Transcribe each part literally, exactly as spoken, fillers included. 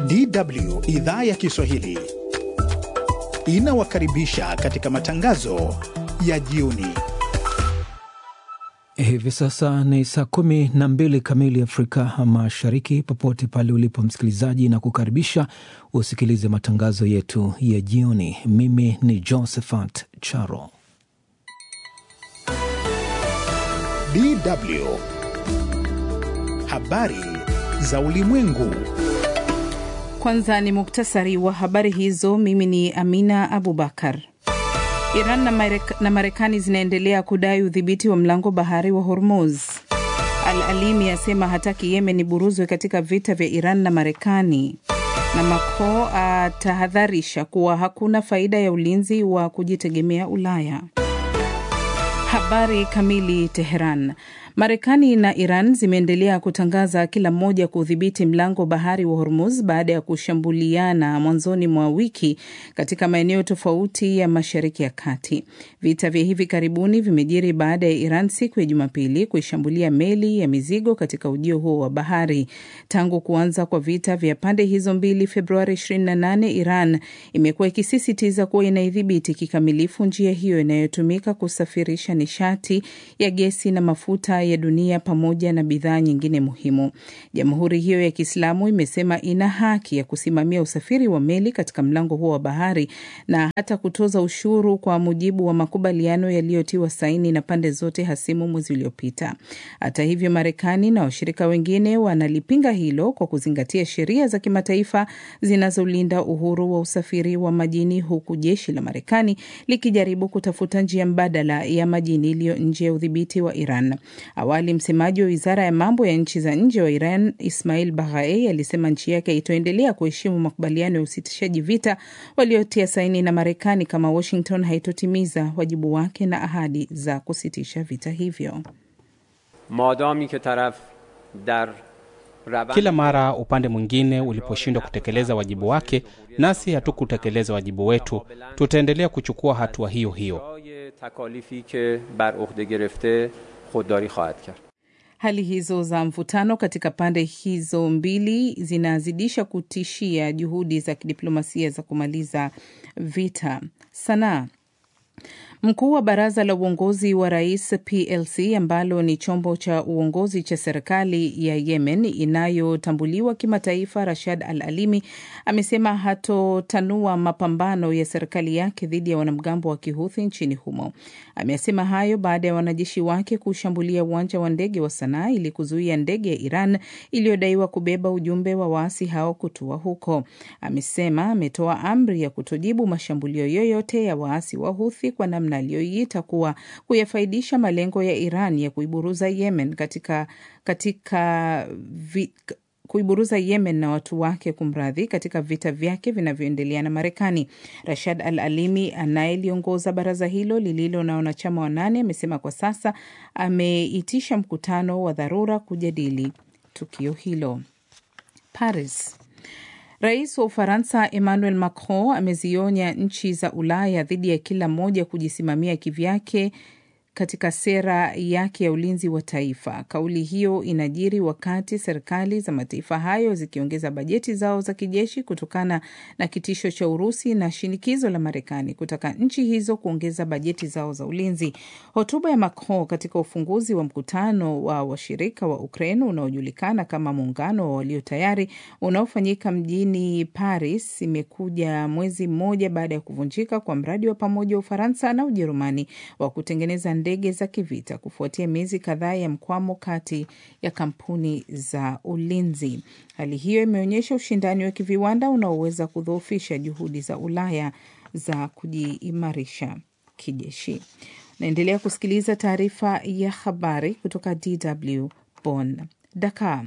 D W idhaa ya Kiswahili inawakaribisha katika matangazo ya jioni. Hivi sasa ni saa kumi na mbili kamili Afrika Mashariki. Popote pale ulipo msikilizaji, na kukaribisha usikilize matangazo yetu ya jioni. Mimi ni Josephat Charo. D W habari za ulimwengu. Kwanza ni muktasari wa habari hizo. Mimi ni Amina Abubakar. Iran na, Marek, na Marekani zinaendelea kudai udhibiti wa mlango bahari wa Hormuz. Al-Alimi asema hataki Yemen iburuzwe katika vita vya Iran na Marekani. Na Macron atahadharisha kuwa hakuna faida ya ulinzi wa kujitegemea Ulaya. Habari kamili. Teheran. Marekani na Iran zimeendelea kutangaza kila mmoja kudhibiti mlango bahari wa Hormuz baada ya kushambuliana mwanzoni mwa wiki katika maeneo tofauti ya Mashariki ya Kati. Vita vya hivi karibuni vimejiri baada ya Iran siku ya Jumapili kuishambulia meli ya mizigo katika ujio huo wa bahari. Tangu kuanza kwa vita vya pande hizo mbili Februari ishirini na nane, Iran imekuwa ikisisitiza kuwa inaidhibiti kikamilifu njia hiyo inayotumika kusafirisha nishati ya gesi na mafuta ya dunia pamoja na bidhaa nyingine muhimu. Jamhuri hiyo ya Kiislamu imesema ina haki ya kusimamia usafiri wa meli katika mlango huo wa bahari na hata kutoza ushuru kwa mujibu wa makubaliano yaliyotiwa saini na pande zote hasimu mwezi uliopita. Hata hivyo, Marekani na washirika wengine wanalipinga hilo kwa kuzingatia sheria za kimataifa zinazolinda uhuru wa usafiri wa majini, huku jeshi la Marekani likijaribu kutafuta njia mbadala ya majini iliyo nje ya udhibiti wa Iran. Awali msemaji wa Wizara ya Mambo ya Nchi za Nje wa Iran, Ismail Baghai, alisema nchi yake itaendelea kuheshimu makubaliano ya usitishaji vita waliotia saini na Marekani kama Washington haitotimiza wajibu wake na ahadi za kusitisha vita hivyo. Madami ke taraf dar Kila mara upande mwingine uliposhindwa kutekeleza wajibu wake, nasi hatukutekeleza wajibu wetu, tutaendelea kuchukua hatua hiyo hiyo. Hali hizo za mvutano katika pande hizo mbili zinazidisha kutishia juhudi za kidiplomasia za kumaliza vita. Sanaa. Mkuu wa baraza la uongozi wa rais P L C, ambalo ni chombo cha uongozi cha serikali ya Yemen inayotambuliwa kimataifa, Rashad Al-Alimi amesema hatotanua mapambano ya serikali yake dhidi ya wanamgambo wa Kihuthi nchini humo. Amesema hayo baada ya wanajeshi wake kushambulia uwanja wa ndege wa Sanaa ili kuzuia ndege ya Iran iliyodaiwa kubeba ujumbe wa waasi hao kutua huko. Amesema ametoa amri ya kutojibu mashambulio yoyote ya waasi wa Houthi kwa namna aliyoiita kuwa kuyafaidisha malengo ya Iran ya kuiburuza Yemen katika katika vi, kuiburuza Yemen na watu wake kumradhi katika vita vyake vinavyoendelea na Marekani. Rashad Al-Alimi anayeliongoza baraza hilo lililo na wanachama wanane amesema kwa sasa ameitisha mkutano wa dharura kujadili tukio hilo. Paris. Rais wa Ufaransa Emmanuel Macron amezionya nchi za Ulaya dhidi ya kila moja kujisimamia kivyake katika sera yake ya ulinzi wa taifa. Kauli hiyo inajiri wakati serikali za mataifa hayo zikiongeza bajeti zao za kijeshi kutokana na kitisho cha Urusi na shinikizo la Marekani kutaka nchi hizo kuongeza bajeti zao za ulinzi. Hotuba ya Macron katika ufunguzi wa mkutano wa washirika wa Ukraine unaojulikana kama muungano wa walio tayari unaofanyika mjini Paris imekuja mwezi mmoja baada ya kuvunjika kwa mradi wa pamoja wa Ufaransa na Ujerumani wa kutengeneza ndege za kivita kufuatia miezi kadhaa ya mkwamo kati ya kampuni za ulinzi. Hali hiyo imeonyesha ushindani wa kiviwanda unaoweza kudhoofisha juhudi za Ulaya za kujiimarisha kijeshi. Naendelea kusikiliza taarifa ya habari kutoka D W Bonn. Dakar.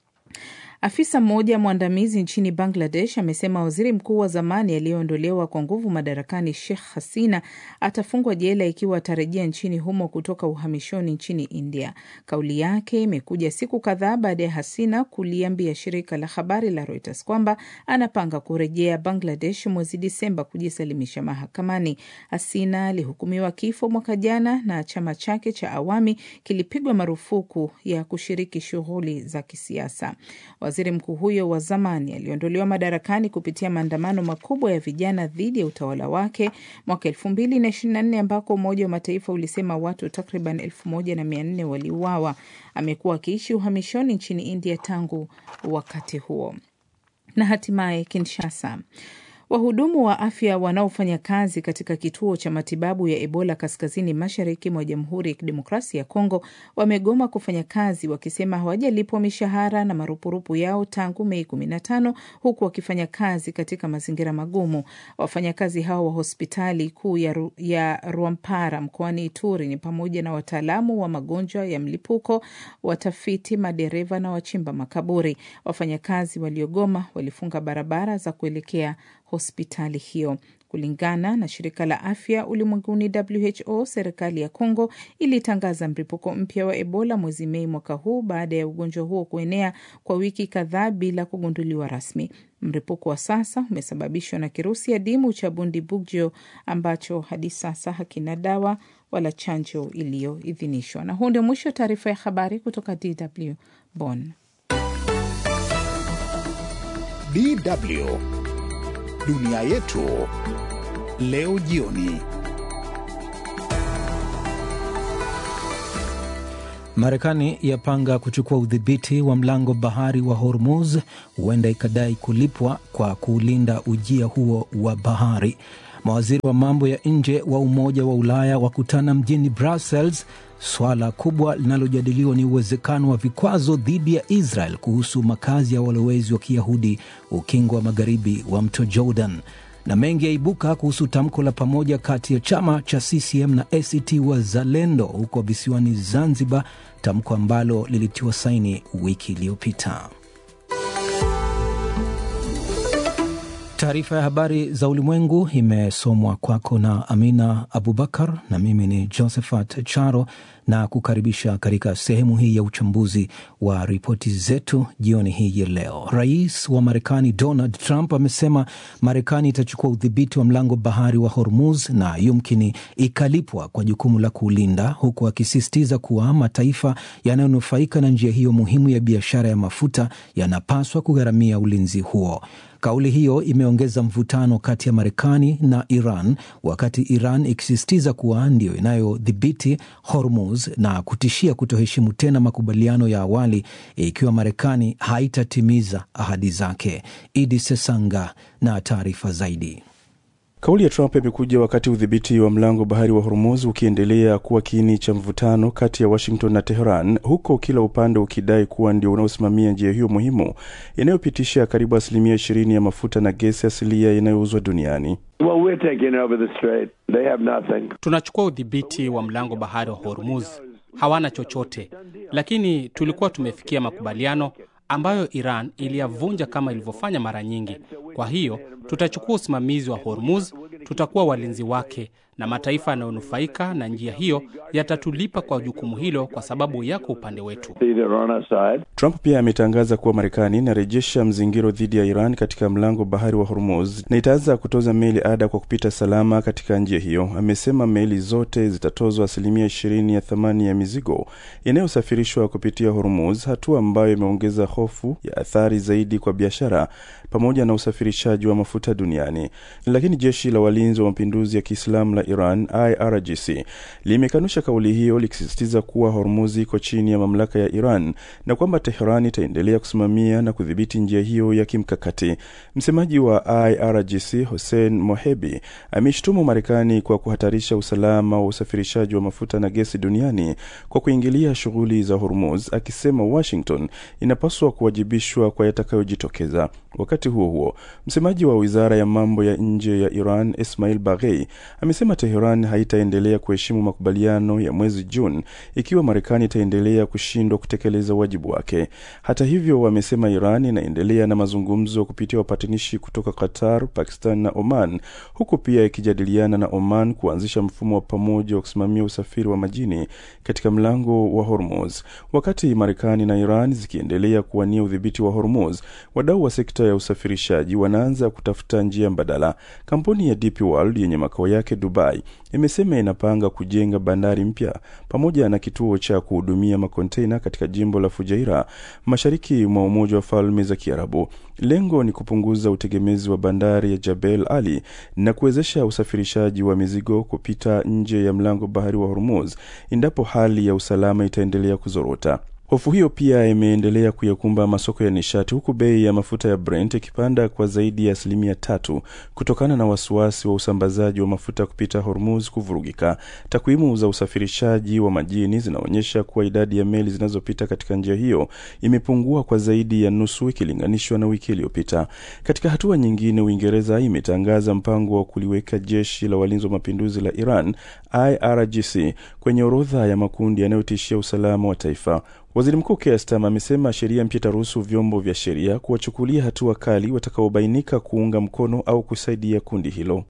Afisa mmoja mwandamizi nchini Bangladesh amesema waziri mkuu wa zamani aliyeondolewa kwa nguvu madarakani Sheikh Hasina atafungwa jela ikiwa atarejea nchini humo kutoka uhamishoni nchini India. Kauli yake imekuja siku kadhaa baada ya Hasina kuliambia shirika la habari la Reuters kwamba anapanga kurejea Bangladesh mwezi Disemba kujisalimisha mahakamani. Hasina alihukumiwa kifo mwaka jana na chama chake cha Awami kilipigwa marufuku ya kushiriki shughuli za kisiasa. Waziri mkuu huyo wa zamani aliondolewa madarakani kupitia maandamano makubwa ya vijana dhidi ya utawala wake mwaka elfu mbili na ishirini na nne ambako Umoja wa Mataifa ulisema watu takriban elfu moja na mia nne waliuawa. Amekuwa akiishi uhamishoni nchini India tangu wakati huo. Na hatimaye Kinshasa. Wahudumu wa afya wanaofanya kazi katika kituo cha matibabu ya Ebola kaskazini mashariki mwa Jamhuri ya Kidemokrasia ya Kongo wamegoma kufanya kazi wakisema hawajalipwa mishahara na marupurupu yao tangu Mei kumi na tano, huku wakifanya kazi katika mazingira magumu. Wafanyakazi hao wa hospitali kuu ya, Ru, ya Rwampara mkoani Ituri ni pamoja na wataalamu wa magonjwa ya mlipuko, watafiti, madereva na wachimba makaburi. Wafanyakazi waliogoma walifunga barabara za kuelekea hospitali hiyo. Kulingana na shirika la afya ulimwenguni W H O, serikali ya Kongo ilitangaza mlipuko mpya wa Ebola mwezi Mei mwaka huu baada ya ugonjwa huo kuenea kwa wiki kadhaa bila kugunduliwa rasmi. Mlipuko wa sasa umesababishwa na kirusi adimu cha Bundibugyo ambacho hadi sasa hakina dawa wala chanjo iliyoidhinishwa. Na huu ndio mwisho wa taarifa ya habari kutoka D W Bonn. D W Dunia yetu leo jioni. Marekani yapanga kuchukua udhibiti wa mlango bahari wa Hormuz, huenda ikadai kulipwa kwa kulinda ujia huo wa bahari. Mawaziri wa mambo ya nje wa Umoja wa Ulaya wakutana mjini Brussels. Swala kubwa linalojadiliwa ni uwezekano wa vikwazo dhidi ya Israel kuhusu makazi ya walowezi wa Kiyahudi ukingo wa magharibi wa mto Jordan. Na mengi yaibuka kuhusu tamko la pamoja kati ya chama cha C C M na A C T Wazalendo huko visiwani Zanzibar, tamko ambalo lilitiwa saini wiki iliyopita. Taarifa ya habari za ulimwengu imesomwa kwako na Amina Abubakar, na mimi ni Josephat Charo, na kukaribisha katika sehemu hii ya uchambuzi wa ripoti zetu jioni hii ya leo. Rais wa Marekani Donald Trump amesema Marekani itachukua udhibiti wa mlango bahari wa Hormuz na yumkini ikalipwa kwa jukumu la kuulinda, huku akisisitiza kuwa mataifa yanayonufaika na njia hiyo muhimu ya biashara ya mafuta yanapaswa kugharamia ulinzi huo. Kauli hiyo imeongeza mvutano kati ya Marekani na Iran, wakati Iran ikisisitiza kuwa ndio inayodhibiti Hormuz na kutishia kutoheshimu tena makubaliano ya awali ikiwa Marekani haitatimiza ahadi zake. Idi Sesanga na taarifa zaidi. Kauli ya Trump imekuja wakati udhibiti wa mlango bahari wa Hormuz ukiendelea kuwa kiini cha mvutano kati ya Washington na Tehran, huko kila upande ukidai kuwa ndio unaosimamia njia hiyo muhimu inayopitisha karibu asilimia ishirini ya mafuta na gesi asilia inayouzwa duniani. Well, we're taking over the strait. They have nothing. Tunachukua udhibiti wa mlango bahari wa Hormuz. Hawana chochote. Lakini tulikuwa tumefikia makubaliano ambayo Iran iliyavunja kama ilivyofanya mara nyingi. Kwa hiyo tutachukua usimamizi wa Hormuz, tutakuwa walinzi wake, na mataifa yanayonufaika na njia hiyo yatatulipa kwa jukumu hilo kwa sababu yako upande wetu. Trump pia ametangaza kuwa Marekani inarejesha mzingiro dhidi ya Iran katika mlango bahari wa Hormuz na itaanza kutoza meli ada kwa kupita salama katika njia hiyo. Amesema meli zote zitatozwa asilimia ishirini ya thamani ya mizigo inayosafirishwa kupitia Hormuz, hatua ambayo imeongeza hofu ya athari zaidi kwa biashara pamoja na usafirishaji wa mafuta duniani. Lakini jeshi la walinzi wa mapinduzi ya Kiislamu la Iran I R G C limekanusha kauli hiyo, likisisitiza kuwa Hormuz iko chini ya mamlaka ya Iran na kwamba Tehran itaendelea kusimamia na kudhibiti njia hiyo ya kimkakati. Msemaji wa I R G C Hossein Mohebi ameshtumu Marekani kwa kuhatarisha usalama wa usafirishaji wa mafuta na gesi duniani kwa kuingilia shughuli za Hormuz, akisema Washington inapaswa kuwajibishwa kwa yatakayojitokeza. Wakati huo huo, msemaji wa Wizara ya Mambo ya Nje ya Iran Ismail Baghei amesema Tehran haitaendelea kuheshimu makubaliano ya mwezi Juni ikiwa Marekani itaendelea kushindwa kutekeleza wajibu wake. Hata hivyo, wamesema Iran inaendelea na mazungumzo kupitia wapatanishi kutoka Qatar, Pakistan na Oman, huku pia ikijadiliana na Oman kuanzisha mfumo wa pamoja wa kusimamia usafiri wa majini katika mlango wa Hormuz. Wakati Marekani na Iran zikiendelea kuwania udhibiti wa Hormuz, wadau wa ya usafirishaji wanaanza kutafuta njia mbadala. Kampuni ya D P World yenye makao yake Dubai Dubai imesema inapanga kujenga bandari mpya pamoja na kituo cha kuhudumia makontena katika jimbo la Fujairah, mashariki mwa Umoja wa Falme za Kiarabu. Lengo ni kupunguza utegemezi wa bandari ya Jebel Ali na kuwezesha usafirishaji wa mizigo kupita nje ya mlango bahari wa Hormuz endapo hali ya usalama itaendelea kuzorota. Hofu hiyo pia imeendelea kuyakumba masoko ya nishati, huku bei ya mafuta ya Brent ikipanda kwa zaidi ya asilimia tatu kutokana na wasiwasi wa usambazaji wa mafuta kupita Hormuz kuvurugika. Takwimu za usafirishaji wa majini zinaonyesha kuwa idadi ya meli zinazopita katika njia hiyo imepungua kwa zaidi ya nusu ikilinganishwa na wiki iliyopita. Katika hatua nyingine, Uingereza imetangaza mpango wa kuliweka jeshi la walinzi wa mapinduzi la Iran I R G C kwenye orodha ya makundi yanayotishia usalama wa taifa. Waziri Mkuu Keir Starmer amesema sheria mpya itaruhusu vyombo vya sheria kuwachukulia hatua kali watakaobainika kuunga mkono au kusaidia kundi hilo.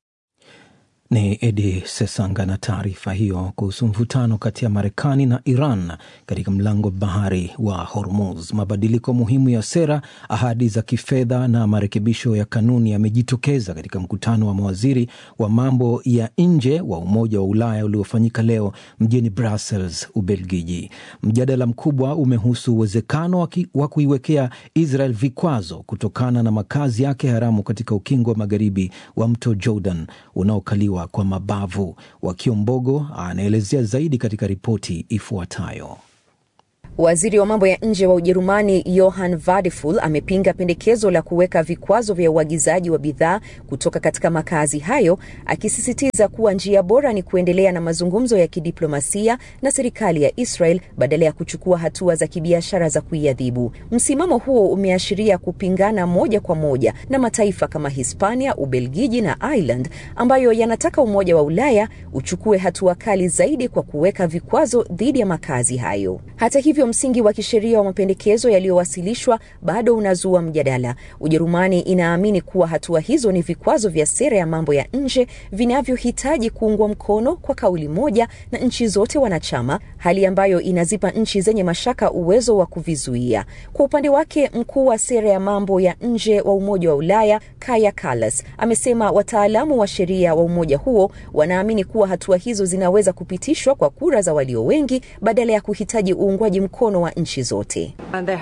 Ni Edi Sesanga na taarifa hiyo kuhusu mvutano kati ya Marekani na Iran katika mlango bahari wa Hormuz. Mabadiliko muhimu ya sera, ahadi za kifedha na marekebisho ya kanuni yamejitokeza katika mkutano wa mawaziri wa mambo ya nje wa Umoja wa Ulaya uliofanyika leo mjini Brussels, Ubelgiji. Mjadala mkubwa umehusu uwezekano wa kuiwekea Israel vikwazo kutokana na makazi yake haramu katika ukingo wa magharibi wa mto Jordan unaokaliwa kwa mabavu. Wakiombogo anaelezea zaidi katika ripoti ifuatayo. Waziri wa mambo ya nje wa Ujerumani Johann Wadephul amepinga pendekezo la kuweka vikwazo vya uagizaji wa bidhaa kutoka katika makazi hayo, akisisitiza kuwa njia bora ni kuendelea na mazungumzo ya kidiplomasia na serikali ya Israel badala ya kuchukua hatua za kibiashara za kuiadhibu. Msimamo huo umeashiria kupingana moja kwa moja na mataifa kama Hispania, Ubelgiji na Ireland ambayo yanataka Umoja wa Ulaya uchukue hatua kali zaidi kwa kuweka vikwazo dhidi ya makazi hayo. Hata hivyo, msingi wa kisheria wa mapendekezo yaliyowasilishwa bado unazua mjadala. Ujerumani inaamini kuwa hatua hizo ni vikwazo vya sera ya mambo ya nje vinavyohitaji kuungwa mkono kwa kauli moja na nchi zote wanachama, hali ambayo inazipa nchi zenye mashaka uwezo wa kuvizuia. Kwa upande wake, mkuu wa sera ya mambo ya nje wa Umoja wa Ulaya Kaja Kallas amesema wataalamu wa sheria wa umoja huo wanaamini kuwa hatua hizo zinaweza kupitishwa kwa kura za walio wengi badala ya kuhitaji uungwaji mkono wa nchi zote.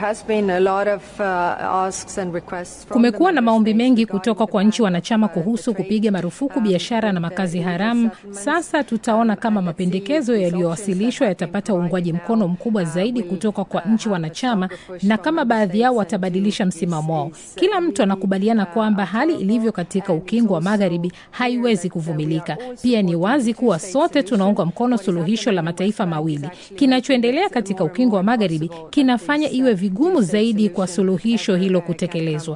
Kumekuwa na maombi mengi kutoka kwa nchi wanachama kuhusu kupiga marufuku biashara na makazi haramu. Sasa tutaona kama mapendekezo yaliyowasilishwa yatapata uungwaji mkono mkubwa zaidi kutoka kwa nchi wanachama na kama baadhi yao watabadilisha msimamo wao. Kila mtu anakubaliana kwamba hali ilivyo katika ukingo wa magharibi haiwezi kuvumilika. Pia ni wazi kuwa sote tunaunga mkono suluhisho la mataifa mawili. Kinachoendelea katika ukingo wa magharibi kinafanya iwe vigumu zaidi kwa suluhisho hilo kutekelezwa.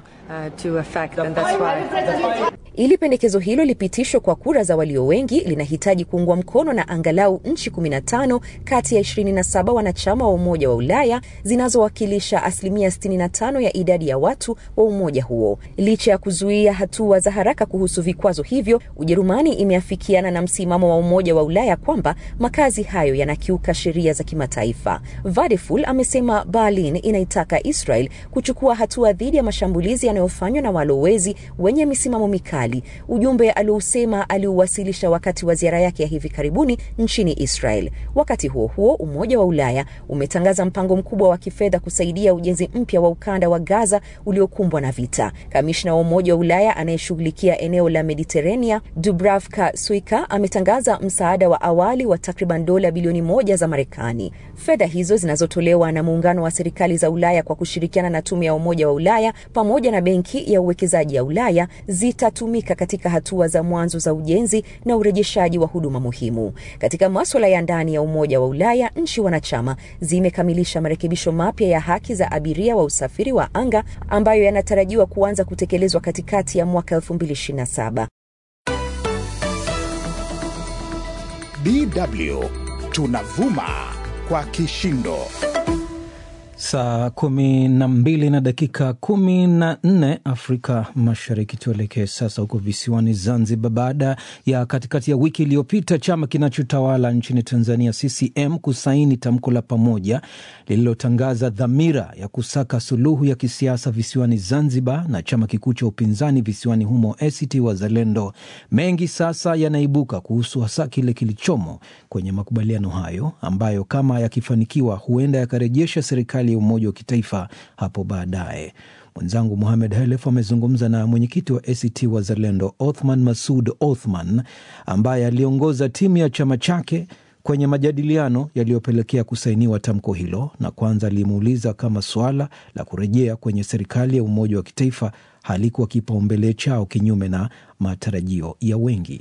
Ili pendekezo hilo lipitishwe kwa kura za walio wengi, linahitaji kuungwa mkono na angalau nchi kumi na tano kati ya ishirini na saba wanachama wa Umoja wa Ulaya zinazowakilisha asilimia sitini na tano ya idadi ya watu wa umoja huo. Licha ya kuzuia hatua za haraka kuhusu vikwazo hivyo, Ujerumani imeafikiana na msimamo wa Umoja wa Ulaya kwamba makazi hayo yanakiuka sheria za kimataifa. Wadephul amesema Berlin inaitaka Israel kuchukua hatua dhidi ya mashambulizi yanayofanywa na walowezi wenye misimamo mikali. Ujumbe aliosema aliuwasilisha wakati wa ziara yake ya hivi karibuni nchini Israel. Wakati huo huo, Umoja wa Ulaya umetangaza mpango mkubwa wa kifedha kusaidia ujenzi mpya wa ukanda wa Gaza uliokumbwa na vita. Kamishna wa Umoja wa Ulaya anayeshughulikia eneo la Mediterania, Dubravka Suika, ametangaza msaada wa awali wa takriban dola bilioni moja za Marekani. Fedha hizo zinazotolewa na muungano wa serikali za Ulaya kwa kushirikiana na Tume ya Umoja wa Ulaya pamoja na Benki ya Uwekezaji ya Ulaya zitatumika katika hatua za mwanzo za ujenzi na urejeshaji wa huduma muhimu. Katika masuala ya ndani ya Umoja wa Ulaya, nchi wanachama zimekamilisha marekebisho mapya ya haki za abiria wa usafiri wa anga ambayo yanatarajiwa kuanza kutekelezwa katikati ya mwaka elfu mbili ishirini na saba. D W tunavuma kwa kishindo. Saa kumi na mbili na dakika kumi na nne Afrika Mashariki. Tuelekee sasa huko visiwani Zanzibar. Baada ya katikati ya wiki iliyopita chama kinachotawala nchini Tanzania C C M kusaini tamko la pamoja lililotangaza dhamira ya kusaka suluhu ya kisiasa visiwani Zanzibar na chama kikuu cha upinzani visiwani humo A C T Wazalendo, mengi sasa yanaibuka kuhusu hasa kile kilichomo kwenye makubaliano hayo ambayo kama yakifanikiwa huenda yakarejesha serikali ya umoja wa kitaifa hapo baadaye. Mwenzangu Mohamed Halef amezungumza na mwenyekiti wa A C T Wazalendo Othman Masoud Othman ambaye aliongoza timu ya chama chake kwenye majadiliano yaliyopelekea kusainiwa tamko hilo, na kwanza alimuuliza kama swala la kurejea kwenye serikali ya umoja wa kitaifa halikuwa kipaumbele chao kinyume na matarajio ya wengi.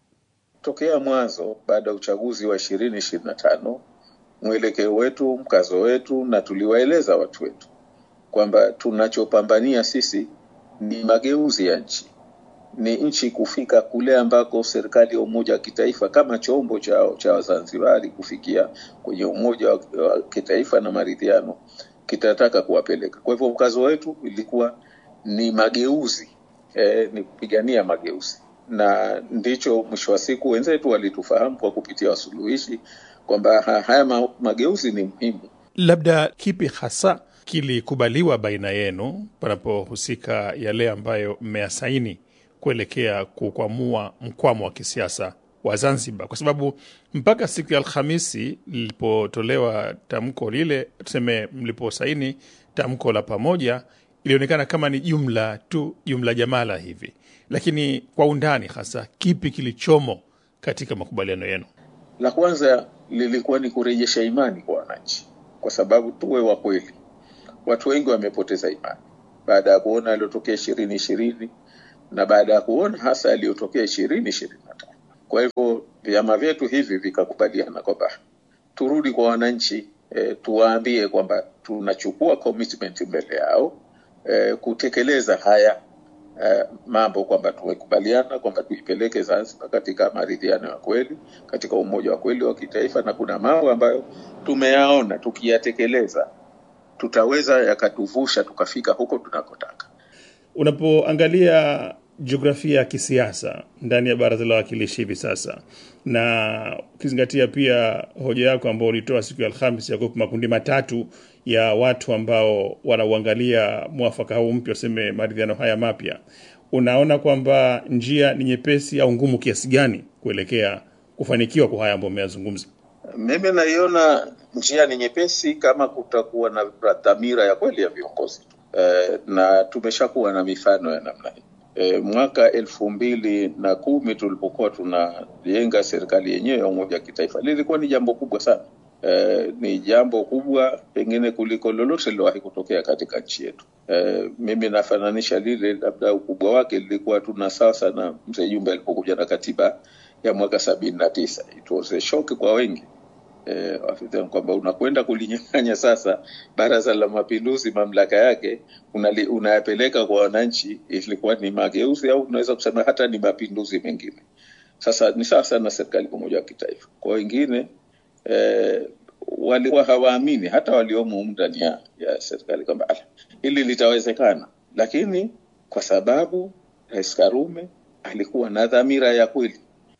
Tokea mwanzo baada ya uchaguzi wa ishirini ishirini na tano, mwelekeo wetu, mkazo wetu, na tuliwaeleza watu wetu kwamba tunachopambania sisi ni mageuzi ya nchi, ni nchi kufika kule ambako serikali ya umoja wa kitaifa kama chombo cha cha Wazanzibari kufikia kwenye umoja wa, wa kitaifa na maridhiano kitataka kuwapeleka. Kwa hivyo mkazo wetu ilikuwa ni mageuzi, eh, ni kupigania mageuzi, na ndicho mwisho wa siku wenzetu walitufahamu kwa kupitia wasuluhishi kwamba haya mageuzi ni muhimu. Labda kipi hasa kilikubaliwa baina yenu panapohusika yale ambayo mmeyasaini kuelekea kukwamua mkwamo wa kisiasa wa Zanzibar? Kwa sababu mpaka siku ya Alhamisi lilipotolewa tamko lile, tuseme mliposaini tamko la pamoja, ilionekana kama ni jumla tu, jumla jamala hivi. Lakini kwa undani hasa kipi kilichomo katika makubaliano yenu? La kwanza lilikuwa ni kurejesha imani kwa wananchi, kwa sababu tuwe wa kweli, watu wengi wamepoteza imani baada ya kuona yaliyotokea ishirini ishirini na baada ya kuona hasa yaliyotokea ishirini ishirini na tano. Kwa hivyo vyama vyetu hivi vikakubaliana kwamba turudi kwa wananchi, e, tuwaambie kwamba tunachukua commitment mbele yao, e, kutekeleza haya e, mambo, kwamba tumekubaliana kwamba tuipeleke Zanzibar katika maridhiano ya kweli, katika umoja wa kweli wa kitaifa, na kuna mambo ambayo tumeyaona tukiyatekeleza tutaweza yakatuvusha tukafika huko tunakotaka. Unapoangalia jiografia ya kisiasa ndani ya Baraza la Wawakilishi hivi sasa, na ukizingatia pia hoja yako ambayo ulitoa siku ya Alhamisi ya kupa makundi matatu ya watu ambao wanauangalia mwafaka huu mpya, useme maridhiano haya mapya, unaona kwamba njia ni nyepesi au ngumu kiasi gani kuelekea kufanikiwa kwa haya ambayo umeyazungumza? Mimi naiona njia ni nyepesi kama kutakuwa na dhamira ya kweli ya viongozi. E, na tumeshakuwa na mifano ya namna hii. E, mwaka elfu mbili na kumi tulipokuwa tunajenga serikali yenyewe ya umoja wa kitaifa, lilikuwa ni jambo kubwa sana. E, ni jambo kubwa pengine kuliko lolote lilowahi kutokea katika nchi yetu. E, mimi nafananisha lile, labda ukubwa wake lilikuwa tuna sasa na Mzee Jumbe alipokuja na katiba ya mwaka sabini na tisa. It was a shock kwa wengi. Eh, wafidhani kwamba unakwenda kulinyang'anya sasa Baraza la Mapinduzi mamlaka yake, unali, unayapeleka kwa wananchi. Ilikuwa ni mageuzi au unaweza kusema hata ni mapinduzi mengine. Sasa ni sasa na serikali pamoja wa kitaifa. Kwa wengine eh, walikuwa hawaamini, hata waliomo ndani ya, ya serikali kwamba hili litawezekana, lakini kwa sababu Rais Karume alikuwa na dhamira ya kweli.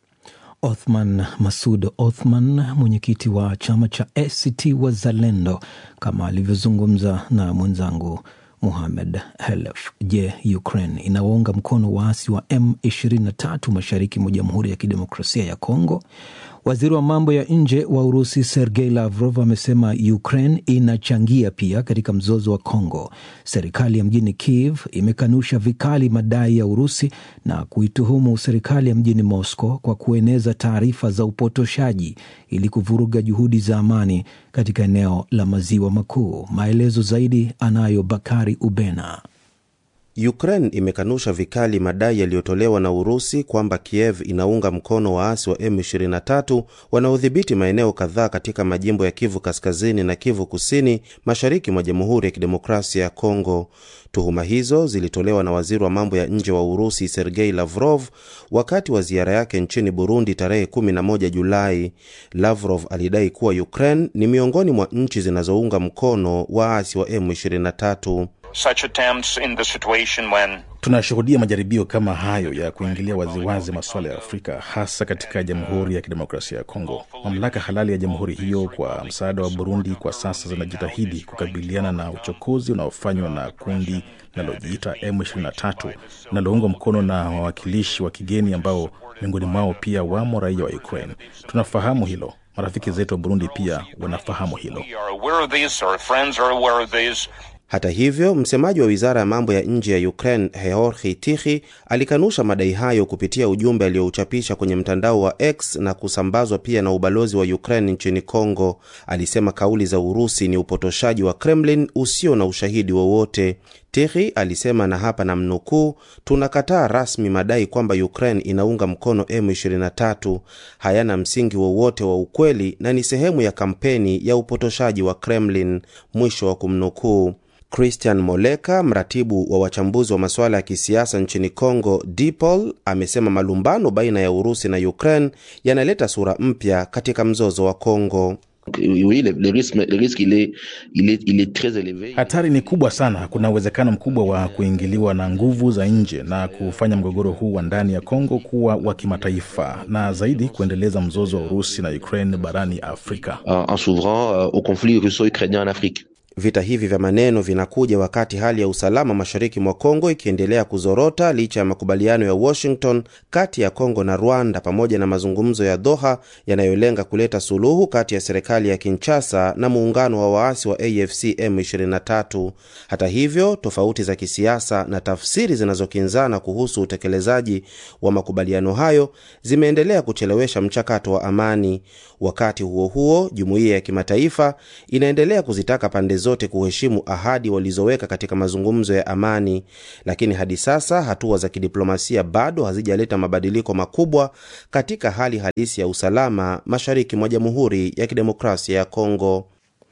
Othman Masoud Othman, mwenyekiti wa chama cha A C T Wazalendo, kama alivyozungumza na mwenzangu Mohamed Halef. Je, Ukraine inawaunga mkono waasi wa M ishirini na tatu mashariki mwa Jamhuri ya Kidemokrasia ya Kongo? Waziri wa mambo ya nje wa Urusi Sergei Lavrov amesema Ukraine inachangia pia katika mzozo wa Kongo. Serikali ya mjini Kiev imekanusha vikali madai ya Urusi na kuituhumu serikali ya mjini Moscow kwa kueneza taarifa za upotoshaji ili kuvuruga juhudi za amani katika eneo la Maziwa Makuu. Maelezo zaidi anayo Bakari Ubena. Ukraine imekanusha vikali madai yaliyotolewa na Urusi kwamba Kiev inaunga mkono waasi wa M ishirini na tatu wanaodhibiti maeneo kadhaa katika majimbo ya Kivu Kaskazini na Kivu Kusini, mashariki mwa Jamhuri ya Kidemokrasia ya Kongo. Tuhuma hizo zilitolewa na waziri wa mambo ya nje wa Urusi Sergei Lavrov wakati wa ziara yake nchini Burundi tarehe kumi na moja Julai. Lavrov alidai kuwa Ukraine ni miongoni mwa nchi zinazounga mkono waasi wa M ishirini na tatu. Such attempts in the situation when tunashuhudia majaribio kama hayo ya kuingilia waziwazi masuala ya Afrika, hasa katika Jamhuri ya Kidemokrasia ya Kongo. Mamlaka halali ya jamhuri hiyo kwa msaada wa Burundi kwa sasa zinajitahidi kukabiliana na uchokozi unaofanywa na kundi linalojiita M ishirini na tatu linaloungwa mkono na wawakilishi wa kigeni ambao miongoni mwao pia wamo raia wa Ukraine. Tunafahamu hilo. Marafiki zetu wa Burundi pia wanafahamu hilo. Hata hivyo, msemaji wa Wizara ya Mambo ya Nje ya Ukraine, Georgy Tikhi, alikanusha madai hayo kupitia ujumbe aliyouchapisha kwenye mtandao wa X na kusambazwa pia na ubalozi wa Ukraine nchini Kongo. Alisema kauli za Urusi ni upotoshaji wa Kremlin usio na ushahidi wowote. Tikhi alisema, na hapa na mnukuu, tunakataa rasmi madai kwamba Ukraine inaunga mkono M ishirini na tatu. Hayana msingi wowote wa ukweli na ni sehemu ya kampeni ya upotoshaji wa Kremlin, mwisho wa kumnukuu. Christian Moleka, mratibu wa wachambuzi wa masuala ya kisiasa nchini Kongo, D P O L, amesema malumbano baina ya Urusi na Ukraine yanaleta sura mpya katika mzozo wa Kongo. Hatari ni kubwa sana. Kuna uwezekano mkubwa wa kuingiliwa na nguvu za nje na kufanya mgogoro huu wa ndani ya Kongo kuwa wa kimataifa na zaidi kuendeleza mzozo wa Urusi na Ukraine barani Afrika. En s'ouvrant au conflit russo-ukrainien en Afrique. Vita hivi vya maneno vinakuja wakati hali ya usalama mashariki mwa Kongo ikiendelea kuzorota licha ya makubaliano ya Washington kati ya Kongo na Rwanda pamoja na mazungumzo ya Doha yanayolenga kuleta suluhu kati ya serikali ya Kinshasa na muungano wa waasi wa A F C M ishirini na tatu. Hata hivyo, tofauti za kisiasa na tafsiri zinazokinzana kuhusu utekelezaji wa makubaliano hayo zimeendelea kuchelewesha mchakato wa amani. Wakati huo huo, jumuiya ya kimataifa inaendelea kuzitaka pande zote kuheshimu ahadi walizoweka katika mazungumzo ya amani, lakini hadi sasa hatua za kidiplomasia bado hazijaleta mabadiliko makubwa katika hali halisi ya usalama mashariki mwa Jamhuri ya Kidemokrasia ya Kongo.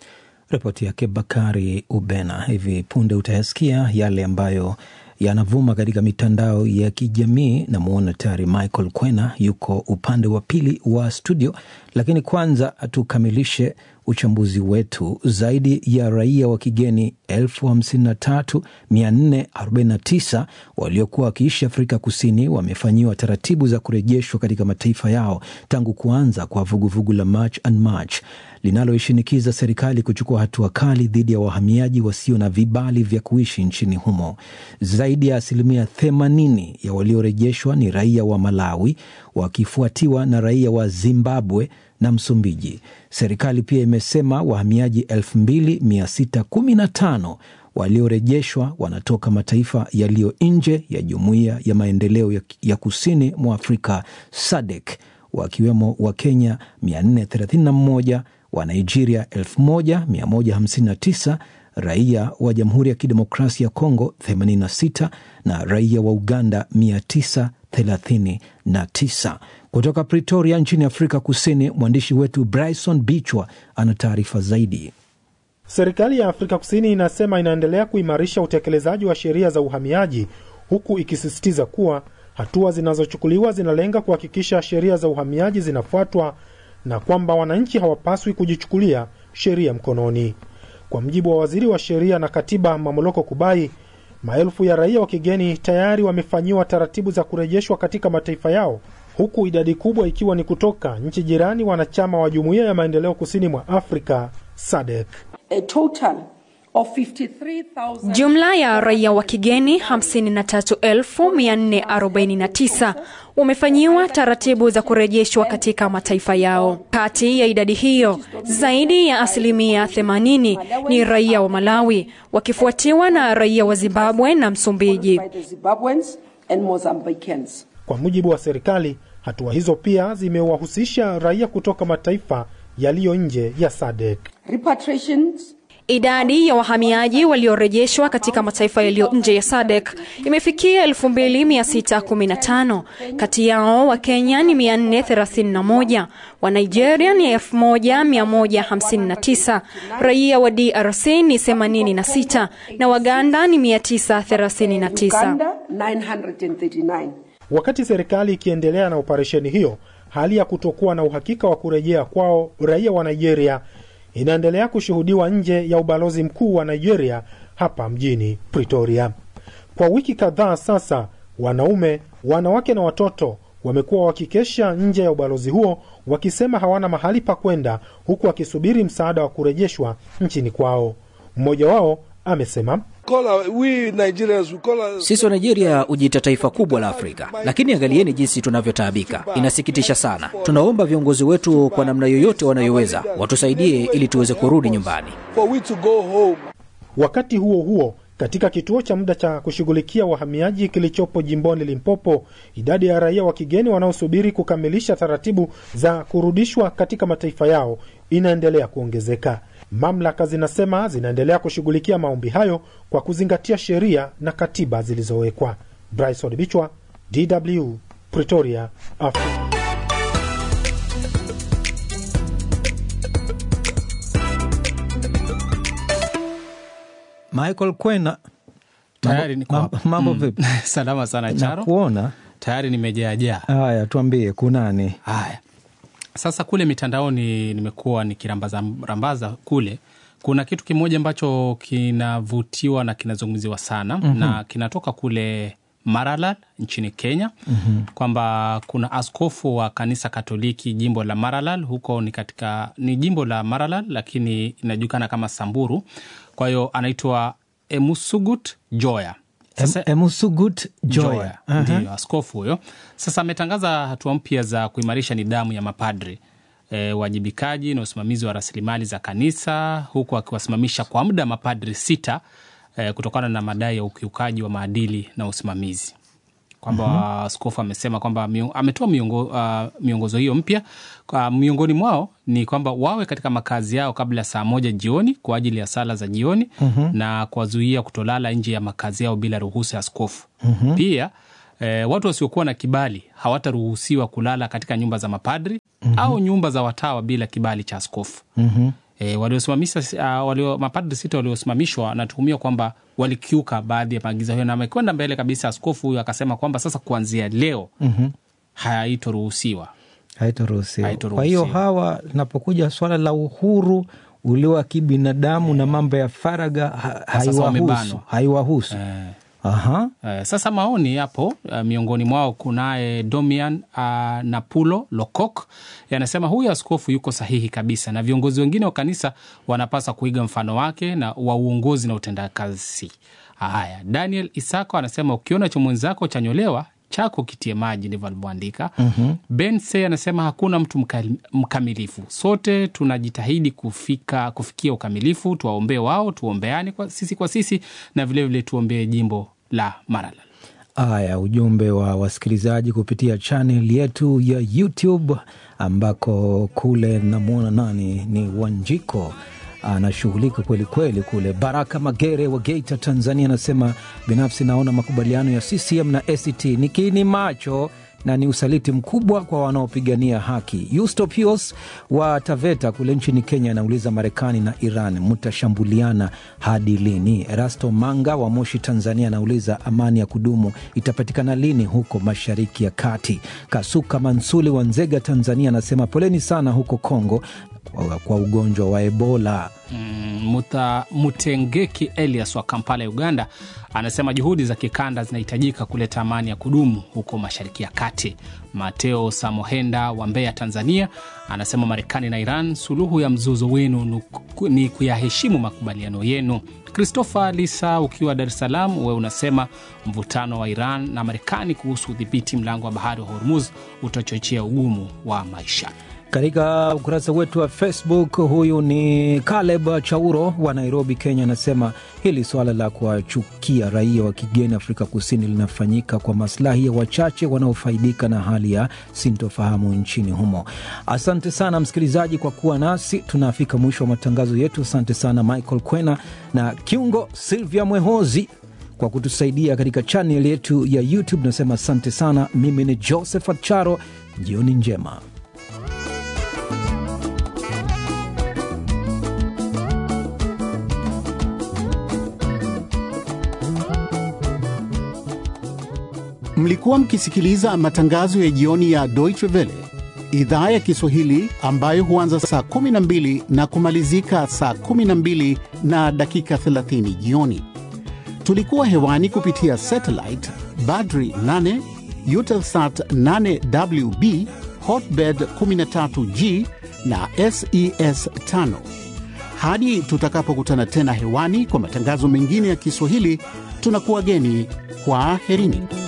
Ripoti yake Bakari Ubena. Hivi punde utayasikia yale ambayo yanavuma katika mitandao ya kijamii, na muona tayari Michael Kwena yuko upande wa pili wa studio, lakini kwanza tukamilishe uchambuzi wetu. Zaidi ya raia wa kigeni elfu hamsini na tatu mia nne arobaini na tisa waliokuwa wakiishi Afrika Kusini wamefanyiwa taratibu za kurejeshwa katika mataifa yao tangu kuanza kwa vuguvugu la March and March linaloishinikiza serikali kuchukua hatua kali dhidi ya wahamiaji wasio na vibali vya kuishi nchini humo. Zaidi ya asilimia themanini ya waliorejeshwa ni raia wa Malawi, wakifuatiwa na raia wa Zimbabwe na Msumbiji. Serikali pia imesema wahamiaji elfu mbili mia sita kumi na tano waliorejeshwa wanatoka mataifa yaliyo nje ya Jumuiya ya Maendeleo ya, ya Kusini mwa Afrika S A D C, wakiwemo wa Kenya mia nne thelathini na moja, wa Nigeria elfu moja mia moja hamsini na tisa, raia wa Jamhuri ya Kidemokrasia ya Kongo themanini na sita na raia wa Uganda mia tisa thelathini na tisa. Kutoka Pretoria nchini Afrika Kusini, mwandishi wetu Bryson Bichwa ana taarifa zaidi. Serikali ya Afrika Kusini inasema inaendelea kuimarisha utekelezaji wa sheria za uhamiaji, huku ikisisitiza kuwa hatua zinazochukuliwa zinalenga kuhakikisha sheria za uhamiaji zinafuatwa na kwamba wananchi hawapaswi kujichukulia sheria mkononi. Kwa mjibu wa waziri wa sheria na katiba Mamoloko Kubai, maelfu ya raia wa kigeni tayari wamefanyiwa taratibu za kurejeshwa katika mataifa yao, huku idadi kubwa ikiwa ni kutoka nchi jirani wanachama wa Jumuiya ya Maendeleo Kusini mwa Afrika S A D C. A total of fifty-three thousand... Jumla ya raia wa kigeni hamsini na tatu elfu mia nne arobaini na tisa wamefanyiwa taratibu za kurejeshwa katika mataifa yao. Kati ya idadi hiyo, zaidi ya asilimia themanini ni raia wa Malawi, wakifuatiwa na raia wa Zimbabwe na Msumbiji. Kwa mujibu wa serikali, hatua hizo pia zimewahusisha raia kutoka mataifa yaliyo nje ya S A D C. Repatriations Idadi ya wahamiaji waliorejeshwa katika mataifa yaliyo nje ya S A D C imefikia elfu mbili mia sita kumi na tano. Kati yao wa Kenya ni mia nne thelathini na moja, wa Nigeria ni elfu moja mia moja hamsini na tisa, raia wa D R C ni themanini na sita na Waganda ni mia tisa thelathini na tisa. Wakati serikali ikiendelea na operesheni hiyo, hali ya kutokuwa na uhakika wa kurejea kwao raia wa Nigeria inaendelea kushuhudiwa nje ya ubalozi mkuu wa Nigeria hapa mjini Pretoria. Kwa wiki kadhaa sasa, wanaume, wanawake na watoto wamekuwa wakikesha nje ya ubalozi huo wakisema hawana mahali pa kwenda, huku wakisubiri msaada wa kurejeshwa nchini kwao. Mmoja wao amesema, sisi wa Nigeria hujiita taifa kubwa la Afrika, lakini angalieni jinsi tunavyotaabika. Inasikitisha sana. Tunaomba viongozi wetu kwa namna yoyote wanayoweza watusaidie ili tuweze kurudi nyumbani. Wakati huo huo, katika kituo cha muda cha kushughulikia wahamiaji kilichopo jimboni Limpopo, idadi ya raia wa kigeni wanaosubiri kukamilisha taratibu za kurudishwa katika mataifa yao inaendelea kuongezeka. Mamlaka zinasema zinaendelea kushughulikia maombi hayo kwa kuzingatia sheria na katiba zilizowekwa. Bryce Odibichwa, D W, Pretoria, Afrika. Michael Kwena, tayari niko hapa. Mambo vipi? Salama sana Charo. Na kuona tayari nimejaajaa. Haya, tuambie kunani? Haya. Sasa kule mitandaoni nimekuwa nikirambaza rambaza kule. Kuna kitu kimoja ambacho kinavutiwa na kinazungumziwa sana, mm-hmm. na kinatoka kule Maralal nchini Kenya, mm-hmm. kwamba kuna askofu wa kanisa Katoliki jimbo la Maralal, huko ni katika ni jimbo la Maralal lakini inajulikana kama Samburu. Kwa hiyo anaitwa Emusugut Joya. Sasa Emusugut Joya, uh-huh. ndio askofu huyo. Sasa ametangaza hatua mpya za kuimarisha nidhamu ya mapadri, e, wajibikaji na usimamizi wa rasilimali za kanisa, huku akiwasimamisha kwa muda mapadri sita e, kutokana na madai ya ukiukaji wa maadili na usimamizi. Kwamba uh-huh. askofu amesema kwamba ametoa miongo, uh, miongozo hiyo mpya. Uh, miongoni mwao ni kwamba wawe katika makazi yao kabla saa moja jioni kwa ajili ya sala za jioni, uh-huh. na kuwazuia kutolala nje ya makazi yao bila ruhusa ya askofu. Uh-huh. Pia eh, watu wasiokuwa na kibali hawataruhusiwa kulala katika nyumba za mapadri, uh-huh. au nyumba za watawa bila kibali cha askofu. Uh-huh. E, waliosimamisha uh, walio mapadri sita waliosimamishwa natuhumiwa kwamba walikiuka baadhi ya maagizo hayo, na amekwenda mbele kabisa askofu huyu akasema kwamba sasa kuanzia leo, mm-hmm. haitoruhusiwa. Haitoruhusiwa. Kwa hiyo hawa napokuja swala la uhuru ule wa kibinadamu na mambo ya faragha ha, haiwahusu. Haiwahusu. Eh. Aha. Eh, sasa maoni hapo, uh, miongoni mwao kunaye Domian uh, Napulo Lokok, yanasema huyu askofu yuko sahihi kabisa na viongozi wengine wa kanisa wanapaswa kuiga mfano wake na wa uongozi na utendakazi. Haya, Daniel Isako anasema ukiona cha mwenzako chanyolewa chako kitie maji, ndivyo alivyoandika. Mm-hmm. Ben Say anasema hakuna mtu mkamilifu. Sote tunajitahidi kufika kufikia ukamilifu, tuwaombee wao, tuombeane kwa sisi kwa sisi na vile vile tuombee jimbo la Maralal. Aya, ujumbe wa wasikilizaji kupitia channel yetu ya YouTube ambako kule namuona nani ni Wanjiko anashughulika kweli kweli kule. Baraka Magere wa Geita, Tanzania anasema binafsi naona makubaliano ya C C M na A C T ni kiini macho na ni usaliti mkubwa kwa wanaopigania haki. Yusto Pius wa Taveta kule nchini Kenya anauliza Marekani na Iran mtashambuliana hadi lini? Erasto Manga wa Moshi, Tanzania anauliza amani ya kudumu itapatikana lini huko Mashariki ya Kati? Kasuka Mansuli wa Nzega, Tanzania anasema poleni sana huko Kongo kwa ugonjwa wa Ebola. Mm, Muta, Mutengeki Elias wa Kampala, Uganda anasema juhudi za kikanda zinahitajika kuleta amani ya kudumu huko Mashariki ya Kati. Mateo Samohenda wa Mbeya, Tanzania anasema Marekani na Iran, suluhu ya mzozo wenu ni kuyaheshimu makubaliano yenu. Christopher Lisa ukiwa Dar es Salaam, wewe unasema mvutano wa Iran na Marekani kuhusu udhibiti mlango wa bahari wa Hormuz utachochea ugumu wa maisha. Katika ukurasa wetu wa Facebook, huyu ni Caleb Chauro wa Nairobi, Kenya, anasema hili swala la kuwachukia raia wa kigeni Afrika Kusini linafanyika kwa maslahi ya wachache wanaofaidika na hali ya sintofahamu nchini humo. Asante sana msikilizaji kwa kuwa nasi. Tunafika mwisho wa matangazo yetu. Asante sana Michael Kwena na kiungo Silvia Mwehozi kwa kutusaidia katika channel yetu ya YouTube. Nasema asante sana. Mimi ni Josephat Charo. Jioni njema. Mlikuwa mkisikiliza matangazo ya jioni ya Deutsche Welle, idhaa ya Kiswahili ambayo huanza saa kumi na mbili na kumalizika saa kumi na mbili na dakika thelathini jioni. Tulikuwa hewani kupitia satellite Badri nane, Eutelsat nane W B, Hotbird kumi na tatu G na S E S tano. Hadi tutakapokutana tena hewani kwa matangazo mengine ya Kiswahili, tunakuwageni kwa aherini.